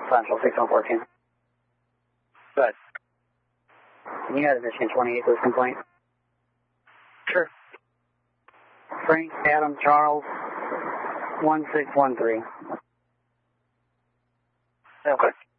Central 6114. Good. Can you have the Michigan 28 this complaint? Sure. Frank Adam Charles 1613. Okay.